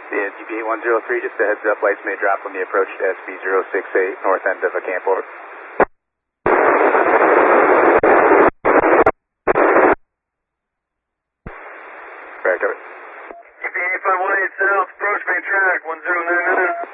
Yeah, GP 8103, just a heads up, lights may drop on the approach to SB 068, north end of a camp over. Correct, over. GP 8518 south, approach main track 1099.